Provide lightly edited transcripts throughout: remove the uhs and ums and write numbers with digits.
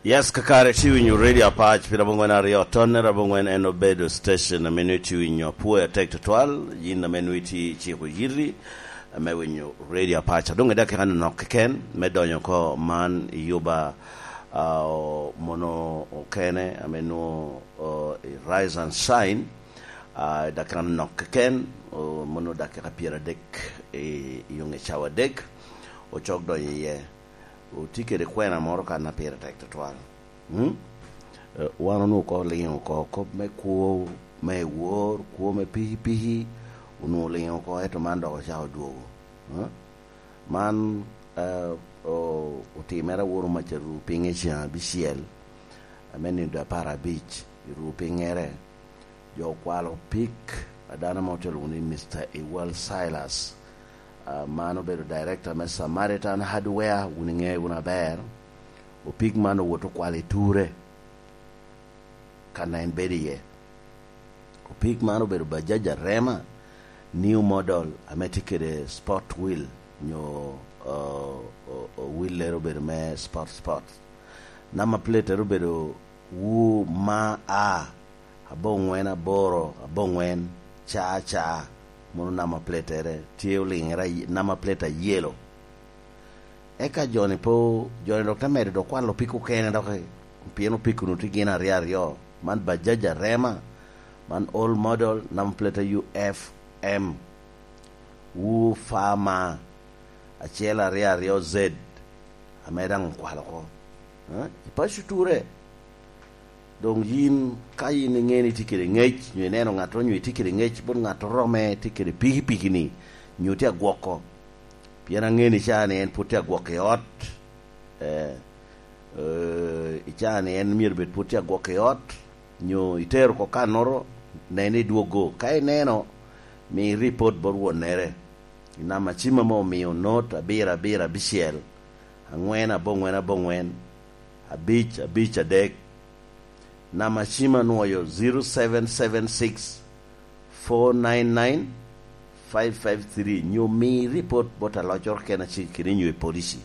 Yes, kakare chiwinyo radio patch pira bongwen ario tonera bongwen eno bedo station na menu chiwinyo puya tek tutwal yina menu iti chiku yiri mewinyo radio patch adonge dake kanu nokken medonyo ko man yuba mono kene amenu rise and shine dake kanu nokken mono dake kapira dek yunge chawa dek o chokdo ye o tikere kwena moro kana pera tek tutwal wano no ko leon ko me ko me wor ko me pihi uno leon ko eto mando ko chao duogo man o timera woro macharu pinge cha bisiel ameni da para beach ru pingere jo kwalo pick adana motel uni Mr. Ewell Silas mano bedo director me Samaritan Hardware uninge una ber o pig mano woto kwale ture kana en bediye o pig mano bedo bajaja rema new model ametikede sport wheel nyo wheel lero bedo me sport nama plate ro bedo wu ma a abongwen aboro abongwen cha mono nama plate ere tiuling era nama plate yellow eka joni dokta mere do kwalo piku kene do pieno piku no tigina riario man bajaja rema man all model nama plate UFM wu fama achela riario Z amedang kwalo ko ipashuture dong yin kayi ni ngeni tikiri ngech nyo neno ngato nyo tikiri ngech bon ngato rome tikiri pigi ni nyo tia gwoko piana ngeni chane en putia gwoke ot ichane en mirbet putia gwoke ot nyo iteru ko kanoro nene duogo kai neno mi report borwo nere inama chima mo mi not abira bisiel angwena bongwen abich adek na machima nuoyo 0776-499-553 nyo mi report bota lochor kena chikiri nyo polisi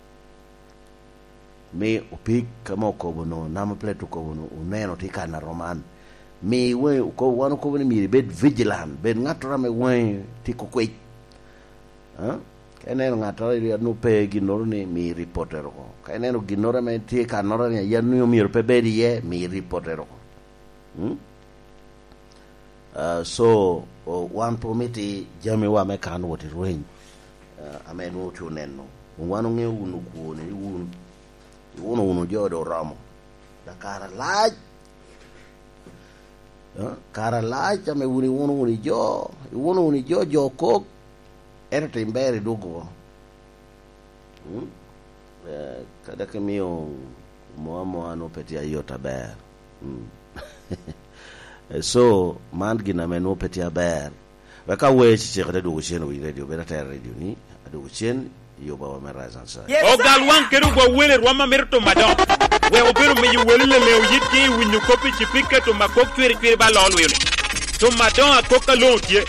me upik kama ukobono nama pletu ukobono uneno tika na roman me we wano ukoboni mi bed vigilant bed ngatora me we tiko kwek keneno ngatora ya nupe ginoro ni mi reportero ko keneno ginoro me tika nora ni ya nuyo mi rupe bedi ye mi reportero ko so one prometi jame wa me kan woti ruin amenu chuneno wano nge unu kuone unu jodo ramo da kara laaj ame uni jo jokok erto imbere dugo kada kemio moamo ano petia yota ber so man gina meno petia ber waka wechi chekade dugo chen wi radio beta ter radio ni dugo chen yo bawa merazan sa o galwan keru go wele rwama merto madon we oberu me wele le yiti winyu kopi chipike to makok twiri ba lolwe to madon akoka lontie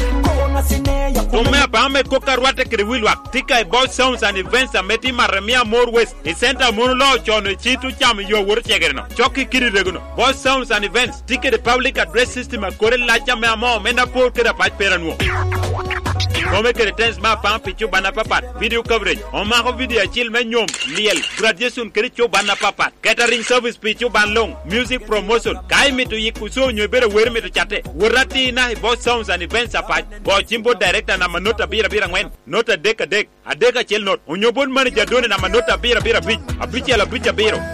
Tome pa me koka ruate kriwilwa tika e boss sounds and events ameti maremia more west e center mono chono chitu cham yo wor chegerno choki kiri regono boss sounds and events tika the public address system akore la chame amo mena por kera pach peranuo Tome kere tens ma pa pichu bana papat video coverage on ma ko video chil menyom liel graduation kere chu bana papat catering service pichu ban long music promotion kai mitu yikuso nyobere wer mitu chate worati na boss sounds and events apach bo chimbo director na manota bira ngwen nota deka adeka chel not onyobon manager done na manota bira bich abicha la bicha biro